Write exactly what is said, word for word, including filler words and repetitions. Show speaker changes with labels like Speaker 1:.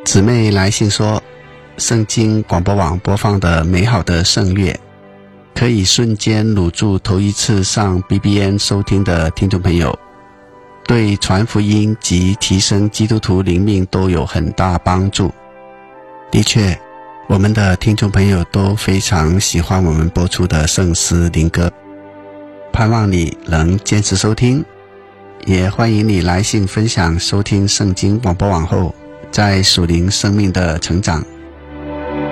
Speaker 1: 姊妹来信说，圣经广播网播放的美好的圣乐，可以瞬间掳住头一次上 B B N 收听的听众朋友，对传福音及提升基督徒灵命都有很大帮助。的确，我们的听众朋友都非常喜欢我们播出的圣诗灵歌，盼望你能坚持收听，也欢迎你来信分享收听圣经广播网后在属灵生命的成长